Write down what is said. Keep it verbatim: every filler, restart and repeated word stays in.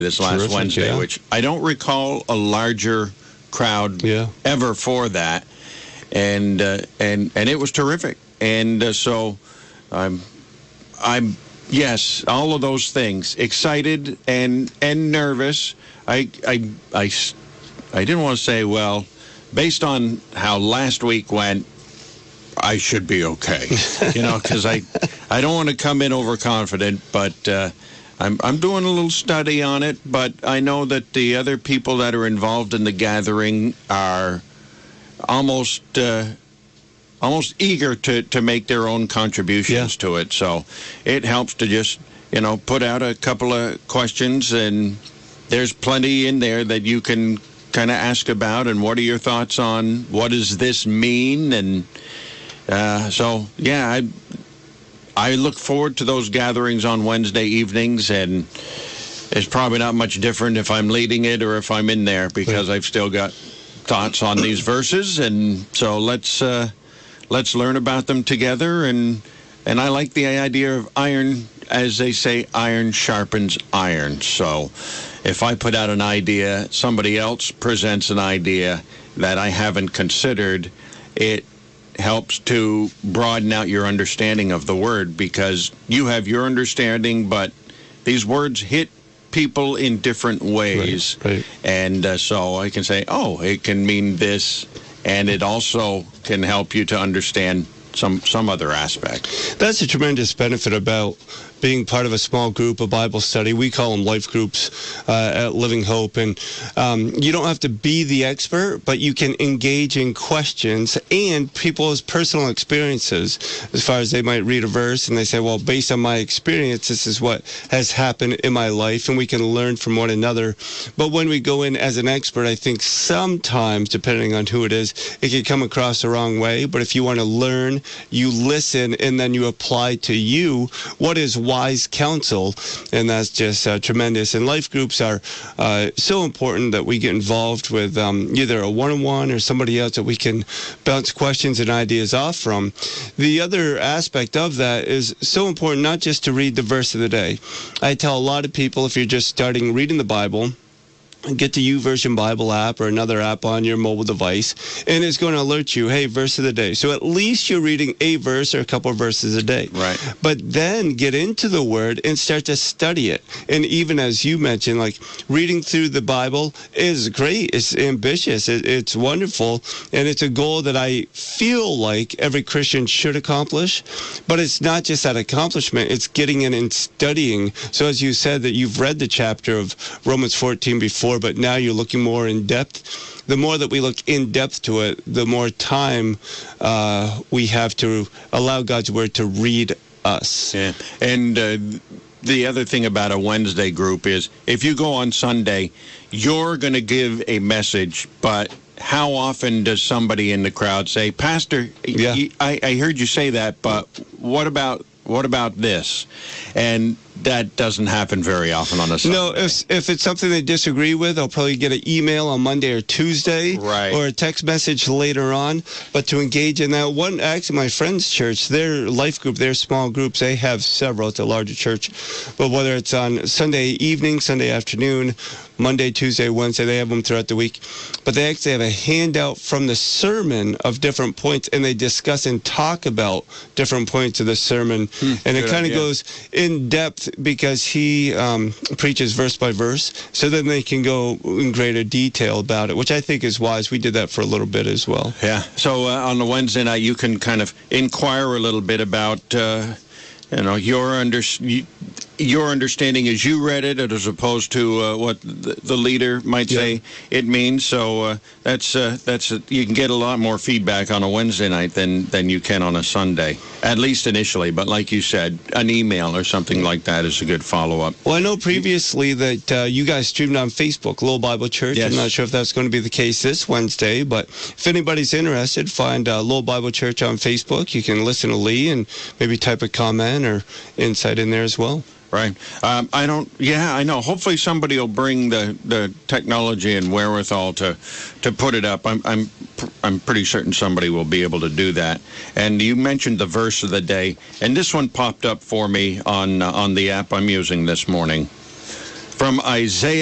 this last Terrific, Wednesday, yeah. which I don't recall a larger crowd Yeah. ever for that, and uh, and and it was terrific. And uh, so, I'm I'm yes, all of those things, excited and and nervous. I I I, I didn't want to say, well, based on how last week went, I should be okay, you know, because I I don't want to come in overconfident, but. Uh, I'm I'm doing a little study on it, but I know that the other people that are involved in the gathering are almost uh, almost eager to, to make their own contributions Yeah. to it. So it helps to just, you know, put out a couple of questions, and there's plenty in there that you can kind of ask about. And what are your thoughts on what does this mean? And uh, so, yeah, I. I look forward to those gatherings on Wednesday evenings, and it's probably not much different if I'm leading it or if I'm in there, because I've still got thoughts on these verses, and so let's uh, let's learn about them together. And and I like the idea of iron, as they say, iron sharpens iron. So if I put out an idea, somebody else presents an idea that I haven't considered, it helps to broaden out your understanding of the word, because you have your understanding, but these words hit people in different ways. Right, right. And uh, so I can say, oh, it can mean this, and it also can help you to understand some some other aspect. That's a tremendous benefit about being part of a small group, a Bible study. We call them life groups uh, at Living Hope. And um, you don't have to be the expert, but you can engage in questions and people's personal experiences, as far as they might read a verse and they say, well, based on my experience, this is what has happened in my life, and we can learn from one another. But when we go in as an expert, I think sometimes, depending on who it is, it can come across the wrong way. But if you want to learn, you listen, and then you apply to you what is wise counsel, and that's just uh, tremendous. And life groups are uh, so important that we get involved with um, either a one-on-one or somebody else that we can bounce questions and ideas off from. The other aspect of that is so important, not just to read the verse of the day. I tell a lot of people, if you're just starting reading the Bible, get the YouVersion Bible app or another app on your mobile device, and it's going to alert you, hey, verse of the day. So at least you're reading a verse or a couple of verses a day. Right. But then get into the Word and start to study it. And even as you mentioned, like reading through the Bible is great. It's ambitious. It, it's wonderful. And it's a goal that I feel like every Christian should accomplish. But it's not just that accomplishment. It's getting in and studying. So as you said that you've read the chapter of Romans fourteen before, but now you're looking more in depth. The more that we look in depth to it, the more time uh, we have to allow God's Word to read us. Yeah. And uh, the other thing about a Wednesday group is if you go on Sunday, you're going to give a message, but how often does somebody in the crowd say, Pastor, Yeah. I, I heard you say that, but what about what about this? And that doesn't happen very often on a Sunday. No, if if it's something they disagree with, I'll probably get an email on Monday or Tuesday, Right. or a text message later on. But to engage in that, one, actually, my friend's church, their life group, their small groups, they have several. It's a larger church. But whether it's on Sunday evening, Sunday afternoon, Monday, Tuesday, Wednesday, they have them throughout the week. But they actually have a handout from the sermon of different points, and they discuss and talk about different points of the sermon. Hmm, and it good kind of idea. goes in depth because he um, preaches verse by verse, so then they can go in greater detail about it, which I think is wise. We did that for a little bit as well. Yeah. So uh, on the Wednesday night, you can kind of inquire a little bit about, uh, you know, your under, your understanding as you read it, as opposed to uh, what the, the leader might Yeah. say it means. So uh, that's uh, that's a, you can get a lot more feedback on a Wednesday night than than you can on a Sunday, at least initially. But like you said, an email or something like that is a good follow-up. Well, I know previously that uh, you guys streamed on Facebook, Lowell Bible Church. Yes. I'm not sure if that's going to be the case this Wednesday, but if anybody's interested, find uh, Lowell Bible Church on Facebook. You can listen to Lee and maybe type a comment or insight in there as well. Right. Um, I don't, yeah, I know. Hopefully somebody will bring the, the technology and wherewithal to to put it up. I'm, I'm, I'm pretty certain somebody will be able to do that. And you mentioned the verse of the day, and this one popped up for me on, uh, on the app I'm using this morning. from Isaiah